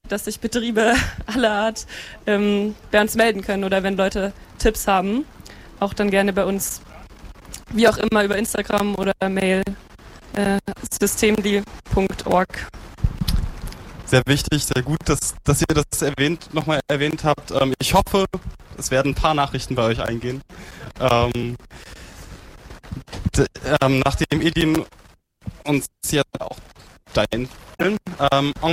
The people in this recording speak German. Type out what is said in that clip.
dass sich Betriebe aller Art bei uns melden können oder wenn Leute Tipps haben, auch dann gerne bei uns, wie auch immer, über Instagram oder Mail, systemli.org. Sehr wichtig, sehr gut, dass ihr das nochmal erwähnt habt. Ich hoffe, es werden ein paar Nachrichten bei euch eingehen. Nachdem Edin uns hier auch deinen Film